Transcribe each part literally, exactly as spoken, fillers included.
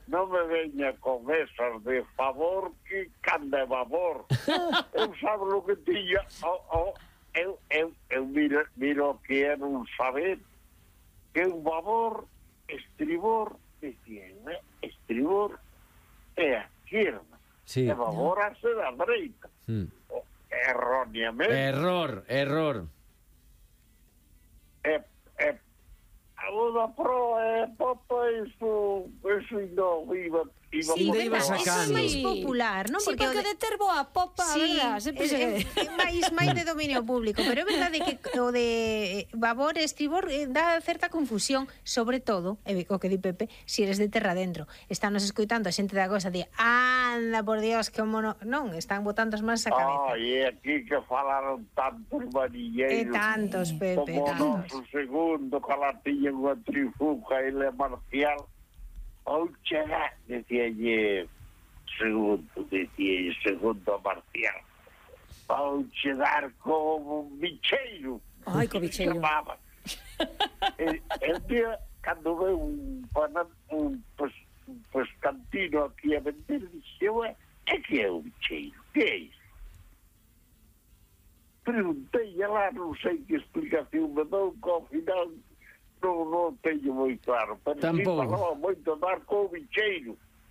non me veña con esas de favor que canda de favor. Eu sabe o que tiña, oh, oh, eu, eu, eu miro, miro que é non saber que un favor, estribor, decía, eh? estribor é a izquierda, Sí. e favor a ser a dereita. Mm. Oh, erróneamente. Error, error. É, é, a da pro é popa, iso, iso non iba, iba Sí, Onde iba verdad, sacando? iso é máis popular, non? Sí, porque o de ter boa popa, a Sí, verdad, sempre se... é, é máis, máis de dominio público, pero é verdade que o de babor e estribor eh, dá certa confusión, sobre todo, eh, o que di Pepe, si eres de terra dentro. Estános escoitando a xente da cosa de anda, por Dios, que mono... Non, están botando as mans a cabeza. Ai, é aquí que falaron tantos E manilleiros tantos, Pepe, como o tantos. noso segundo, que la tiña unha trifuca, ele é marcial. Ou chegar, decíalle segundo, decíalle segundo marcial. Ou chegar como un bicheiro. Ai, co bicheiro. Chamaba. e, e un día, cando ve un, un, un pues, pues, cantino aquí a vender, dixe, ué, é que é un bicheiro? Que é iso? Preguntei a lá, non sei que explicación me dou, que ao final non, non teño moi claro, pero Tampouco. sí falaba moito dar co bicheiro.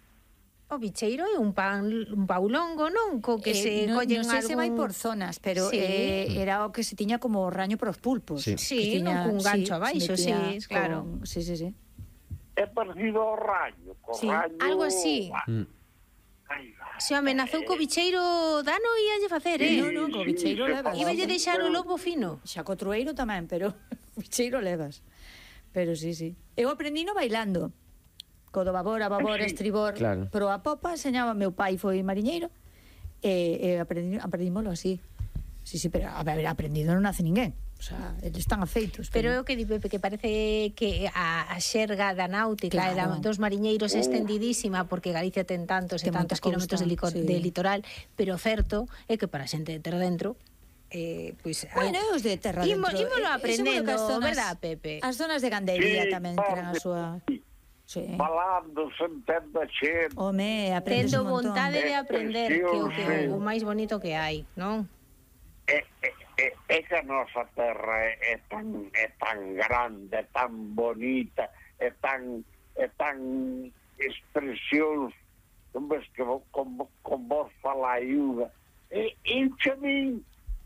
O bicheiro é un pan un paulongo, non? Co que Eh, se non, collen non sei algún... se vai por zonas, pero Sí. eh, era o que se tiña como raño para os pulpos. Sí. Sí, non, cun gancho abaixo, se metía sí, claro. con- Sí, sí, sí. É parecido ao raño, co Sí, raño... algo así. Ah, Mm. ai, vai. Se amenazou co bicheiro dano íalle facer, Sí, eh? No, no, co bicheiro se levas. falaba Iballe deixar o lobo fino. Xa co trueiro tamén, pero bicheiro levas. Pero sí, sí. Eu aprendino bailando. Co do babor, a babor, Sí. estribor. Claro. Pero a popa enseñaba meu pai, foi mariñeiro, e, e aprendi, aprendímolo así. Sí, sí, pero a ver, aprendido non nace ninguén. O sea, eles están afeitos. Pero é o que di Pepe, que parece que a, a xerga da náutica e da, Claro. dos mariñeiros é estendidísima, porque Galicia ten tantos e Ten tantos moita kilómetros de, lico, cousta, sí. de litoral, pero o certo é que para a xente de terra dentro, eh, pues, Bueno, os de terra Imo, dentro. ímolo Eh, aprendendo, seguro que as zonas- verdad, Pepe? As zonas de gandería Sí, tamén parte. terán a súa... Sí. Falando, sentendo a xente. Home, aprendes Tendo un montón. vontade de aprender, que é o, que, Sí. o máis bonito que hai, non? É, é, é, é que a nosa terra é, é tan é tan grande, é tan bonita, é tan é tan expresións, non ves que vo- con, con vos fala a Iuga. E, e chamín.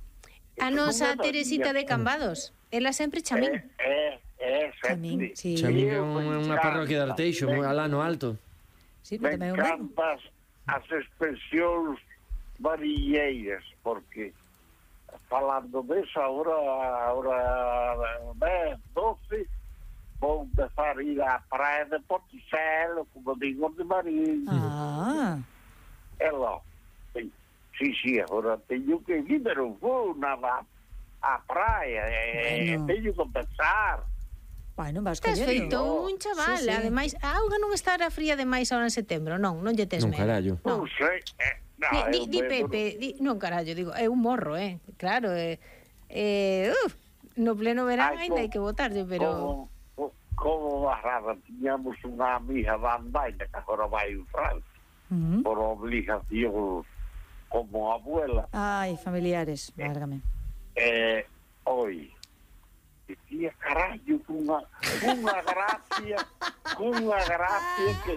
A nosa Teresita de Cambados, ela sempre chamín. É, é, é, Chamín, sí. Chamín é Eu un- me unha parroquia de encanta, Arteixo, me- moi alá no alto. Sí, Me pero tamén é un verbo. encantas as expresións varilleiras, porque falando deso, ahora, ahora ben, doce, vou empezar a ir á praia de Porticelo, como digo, de Marín. Ah, É lá. Sí, sí, sí, agora teño que ir, pero vou nada á praia, e Bueno. teño que empezar. bueno, vas Estás collendo. feito un chaval, Sí, sí. ademais, a auga non estará fría demais ahora en setembro, non, non lle tes Non, medo. carallo. Non sei, eh, no, Di, di, eu di me- Pepe, di, non carallo, digo, é un morro, eh. Claro, eh, eh uf, no pleno verán Ai, ainda co- hai que votarlle, pero Como, como barrada, tiñamos unha amiga da Andaina que agora vai en Francia, Mm. por obligación como abuela. Ai, familiares, válgame. Eh, oi, dicía, carallo, cunha, cunha gracia, cunha gracia que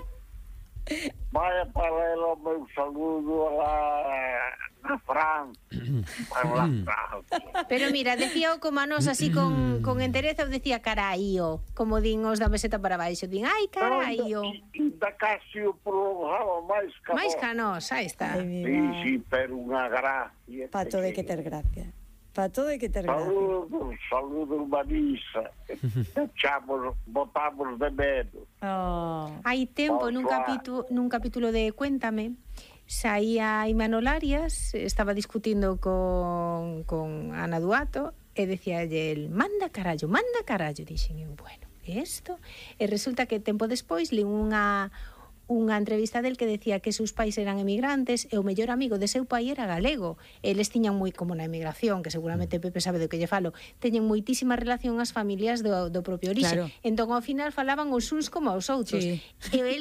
vaya para ela o meu saludo lá na Francia, para lá Francia. pero mira, decía o como a nos así con, con entereza, decía caraío, como din os da meseta para baixo, din, ai, caraío. Da casi o prolongaba máis que Mais vos. canos, aí está. Ai, mi Sí, má. sí, pero unha gracia. Pa todo hai que ter gracia. Pa todo hai que ter gracia. Saludos, saludos, Marisa. Echamos, botamos de medo. Oh. Hai tempo nun Opa. capítulo, nun capítulo de Cuéntame, saía Imanol Arias, estaba discutindo con, con Ana Duato e decíalle el, manda carallo, manda carallo, dixen eu, bueno, e isto? E resulta que tempo despois li unha unha entrevista del que decía que seus pais eran emigrantes e o mellor amigo de seu pai era galego. Eles tiñan moi, como na emigración, que seguramente Pepe sabe do que lle falo, teñen moitísima relación as familias do, do propio orixe. Claro. Entón, ao final, falaban os uns como aos outros. Sí. E el